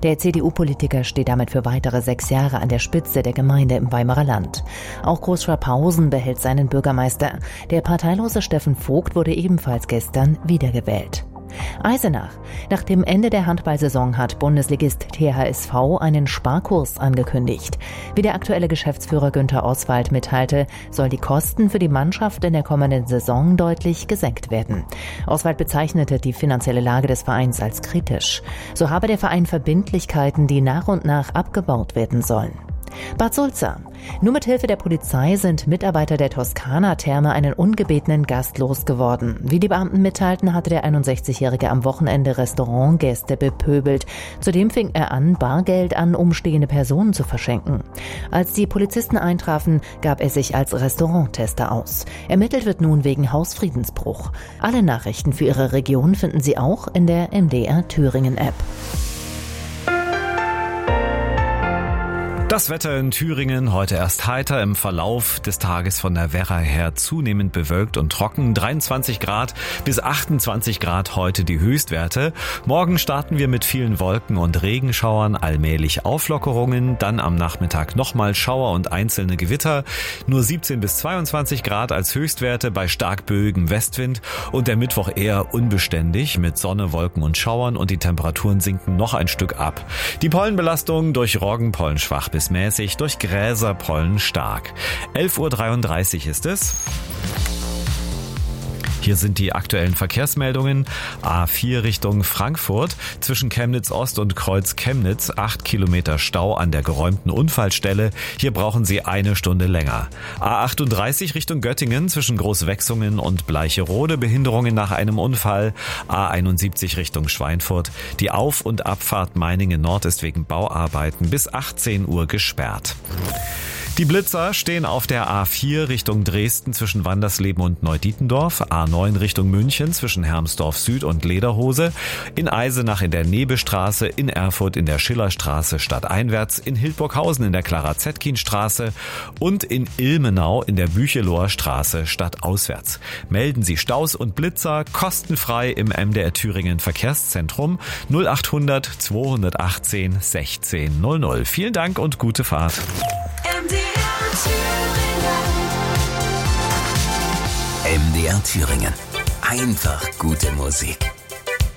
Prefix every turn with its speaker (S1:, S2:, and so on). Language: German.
S1: Der CDU-Politiker steht damit für weitere 6 Jahre an der Spitze der Gemeinde im Weimarer Land. Auch Großschwabhausen behält seinen Bürgermeister. Der parteilose Steffen Vogt wurde ebenfalls gestern wiedergewählt. Eisenach. Nach dem Ende der Handballsaison hat Bundesligist THSV einen Sparkurs angekündigt. Wie der aktuelle Geschäftsführer Günther Oswald mitteilte, soll die Kosten für die Mannschaft in der kommenden Saison deutlich gesenkt werden. Oswald bezeichnete die finanzielle Lage des Vereins als kritisch. So habe der Verein Verbindlichkeiten, die nach und nach abgebaut werden sollen. Bad Sulza. Nur mit Hilfe der Polizei sind Mitarbeiter der Toskana-Therme einen ungebetenen Gast losgeworden. Wie die Beamten mitteilten, hatte der 61-Jährige am Wochenende Restaurantgäste bepöbelt. Zudem fing er an, Bargeld an umstehende Personen zu verschenken. Als die Polizisten eintrafen, gab er sich als Restauranttester aus. Ermittelt wird nun wegen Hausfriedensbruch. Alle Nachrichten für Ihre Region finden Sie auch in der MDR Thüringen-App.
S2: Das Wetter in Thüringen heute erst heiter, im Verlauf des Tages von der Werra her zunehmend bewölkt und trocken. 23 Grad bis 28 Grad heute die Höchstwerte. Morgen starten wir mit vielen Wolken und Regenschauern, allmählich Auflockerungen, dann am Nachmittag nochmal Schauer und einzelne Gewitter. Nur 17 bis 22 Grad als Höchstwerte bei stark böigem Westwind und der Mittwoch eher unbeständig mit Sonne, Wolken und Schauern und die Temperaturen sinken noch ein Stück ab. Die Pollenbelastung durch Roggenpollen schwach bis mäßig, durch Gräserpollen stark. 11.33 Uhr ist es. Hier sind die aktuellen Verkehrsmeldungen. A4 Richtung Frankfurt. Zwischen Chemnitz Ost und Kreuz Chemnitz 8 Kilometer Stau an der geräumten Unfallstelle. Hier brauchen Sie 1 Stunde länger. A38 Richtung Göttingen. Zwischen Großwechsungen und Bleicherode Behinderungen nach einem Unfall. A71 Richtung Schweinfurt. Die Auf- und Abfahrt Meiningen Nord ist wegen Bauarbeiten bis 18 Uhr gesperrt. Die Blitzer stehen auf der A4 Richtung Dresden zwischen Wandersleben und Neudietendorf, A9 Richtung München zwischen Hermsdorf Süd und Lederhose, in Eisenach in der Nebestraße, in Erfurt in der Schillerstraße stadteinwärts, in Hildburghausen in der Clara-Zetkin-Straße und in Ilmenau in der Bücheloher Straße stadtauswärts. Melden Sie Staus und Blitzer kostenfrei im MDR Thüringen Verkehrszentrum 0800 218 16 00. Vielen Dank und gute Fahrt.
S3: MDR Thüringen. Einfach gute Musik.